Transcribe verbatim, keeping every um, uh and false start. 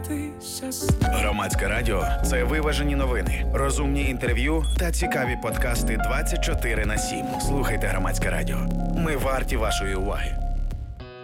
ти щасливий. Громадське радіо – це виважені новини, розумні інтерв'ю та цікаві подкасти двадцять чотири на сім. Слухайте Громадське радіо. Ми варті вашої уваги.